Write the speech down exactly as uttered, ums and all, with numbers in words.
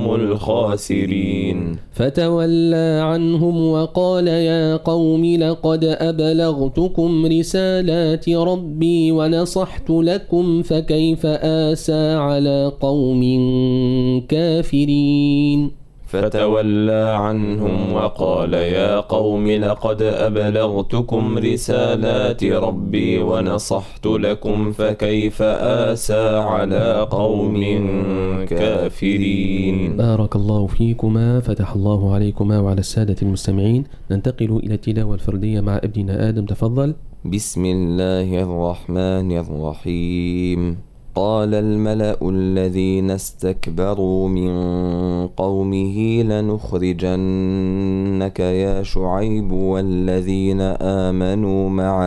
هم الخاسرين. فتولى عنهم وقال يا قوم لقد أبلغتكم رسالات ربي ونصحت لكم فكيف آسى على قوم كافرين. فتولى عنهم وقال يا قوم لقد أبلغتكم رسالات ربي ونصحت لكم فكيف آسى على قوم كافرين. بارك الله فيكما، فتح الله عليكما وعلى السادة المستمعين. ننتقل إلى التلاوة الفردية مع ابننا آدم، تفضل. بسم الله الرحمن الرحيم. قال الملأ الذين استكبروا من قومه لنخرجنك يا شعيب والذين آمنوا معك